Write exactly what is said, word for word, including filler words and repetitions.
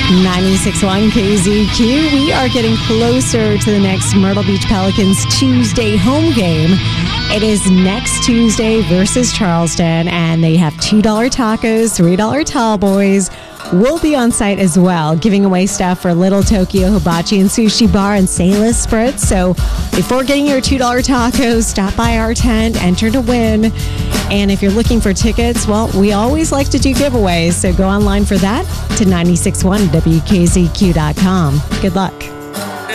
ninety-six point one K Z Q. We are getting closer to the next Myrtle Beach Pelicans Tuesday home game. It is next Tuesday versus Charleston, and they have two dollar tacos, three dollar tall boys. We'll be on site as well, giving away stuff for Little Tokyo Hibachi and Sushi Bar and Sailor Spritz. So before getting your two dollar tacos, stop by our tent, enter to win. And if you're looking for tickets, well, we always like to do giveaways. So go online for that to nine six one W K Z Q dot com. Good luck.